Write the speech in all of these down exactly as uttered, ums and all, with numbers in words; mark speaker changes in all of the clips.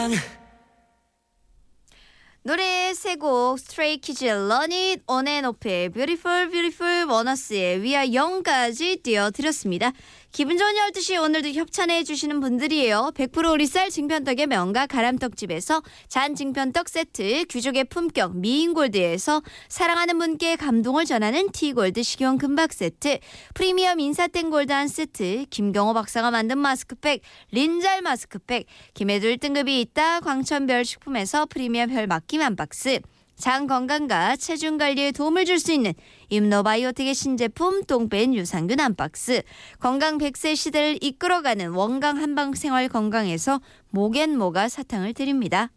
Speaker 1: 사랑.
Speaker 2: 노래 세 곡 스트레이 키즈 Run It, 온앤오프의 Beautiful Beautiful, 원어스의 We Are Young까지 띄워드렸습니다. 기분 좋은 열두 시 오늘도 협찬해 주시는 분들이에요. 백 퍼센트 오리쌀 증편떡의 명가 가람떡집에서 잔 증편떡 세트, 귀족의 품격 미인골드에서 사랑하는 분께 감동을 전하는 티골드 식용 금박 세트, 프리미엄 인사땡 골드 한 세트, 김경호 박사가 만든 마스크팩 린잘 마스크팩, 김해도 일 등급이 있다 광천별 식품에서 프리미엄 혈 막힘 한 박스, 장 건강과 체중 관리에 도움을 줄 수 있는 임노바이오틱의 신제품 똥뺀 유산균 한 박스, 건강 백 세 시대를 이끌어가는 원강 한방생활 건강에서 목앤모가 사탕을 드립니다.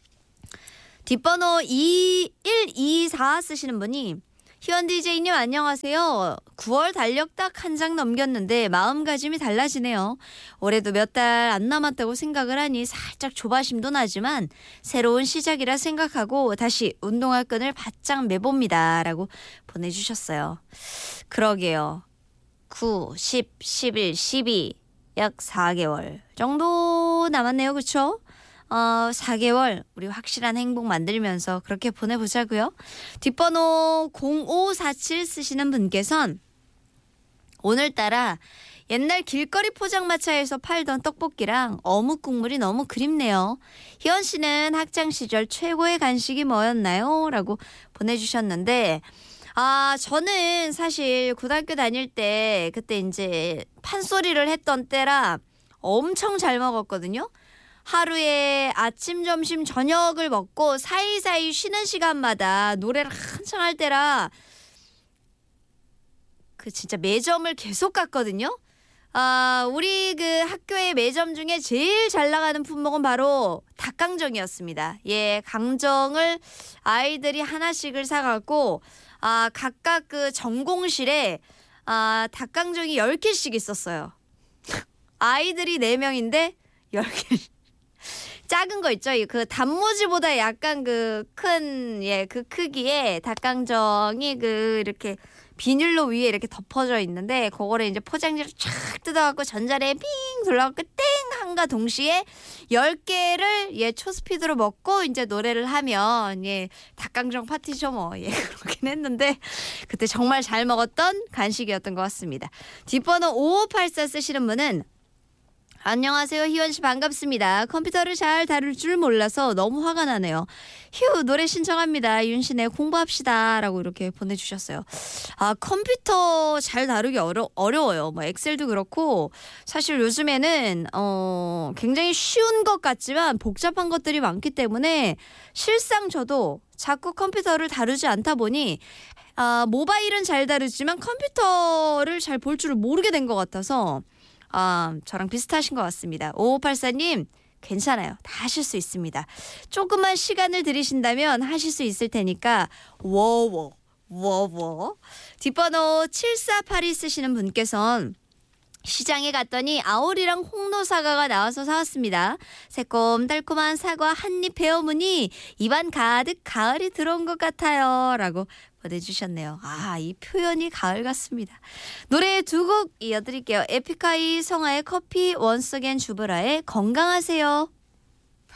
Speaker 2: 뒷번호 이일이사 쓰시는 분이 희원 디제이님 안녕하세요. 구월 달력 딱 한 장 넘겼는데 마음가짐이 달라지네요. 올해도 몇 달 안 남았다고 생각을 하니 살짝 조바심도 나지만 새로운 시작이라 생각하고 다시 운동할 끈을 바짝 매봅니다. 라고 보내주셨어요. 그러게요. 구, 십, 십일, 십이 약 사 개월 정도 남았네요. 그렇죠? 어, 사 개월 우리 확실한 행복 만들면서 그렇게 보내보자고요. 뒷번호 공오사칠 쓰시는 분께선 오늘따라 옛날 길거리 포장마차에서 팔던 떡볶이랑 어묵 국물이 너무 그립네요. 희원 씨는 학창 시절 최고의 간식이 뭐였나요? 라고 보내주셨는데, 아, 저는 사실 고등학교 다닐 때 그때 이제 판소리를 했던 때라 엄청 잘 먹었거든요. 하루에 아침, 점심, 저녁을 먹고 사이사이 쉬는 시간마다 노래를 한창 할 때라 그 진짜 매점을 계속 갔거든요. 아, 우리 그 학교의 매점 중에 제일 잘 나가는 품목은 바로 닭강정이었습니다. 예, 강정을 아이들이 하나씩을 사갖고 아, 각각 그 전공실에 아, 닭강정이 열 개씩 있었어요. 아이들이 네 명인데 열 개. 작은 거 있죠? 그 단무지보다 약간 그 큰, 예, 그 크기의 닭강정이 그 이렇게 비닐로 위에 이렇게 덮어져 있는데 그거를 이제 포장지를 쫙 뜯어갖고 전자레에 삥 둘러갖고 땡 한가 동시에 열 개를 예, 초스피드로 먹고 이제 노래를 하면 예, 닭강정 파티죠 뭐. 예, 그렇긴 했는데 그때 정말 잘 먹었던 간식이었던 것 같습니다. 뒷번호 오오팔사 쓰시는 분은 안녕하세요. 희원씨 반갑습니다. 컴퓨터를 잘 다룰 줄 몰라서 너무 화가 나네요. 휴, 노래 신청합니다. 윤신의 공부합시다. 라고 이렇게 보내주셨어요. 아, 컴퓨터 잘 다루기 어려, 어려워요. 뭐 엑셀도 그렇고 사실 요즘에는 어, 굉장히 쉬운 것 같지만 복잡한 것들이 많기 때문에 실상 저도 자꾸 컴퓨터를 다루지 않다 보니 아, 모바일은 잘 다루지만 컴퓨터를 잘 볼 줄을 모르게 된 것 같아서 아, 저랑 비슷하신 것 같습니다. 오오팔사 님 괜찮아요. 다 하실 수 있습니다. 조금만 시간을 들이신다면 하실 수 있을 테니까 워워 워워. 뒷번호 칠사팔이 쓰시는 분께서는 시장에 갔더니 아오리랑 홍로 사과가 나와서 사왔습니다. 새콤달콤한 사과 한입 베어무니 입안 가득 가을이 들어온 것 같아요. 라고 보내주셨네요. 아, 이 표현이 가을 같습니다. 노래 두 곡 이어드릴게요. 에픽하이 성아의 커피, 원스겐 주브라의 건강하세요.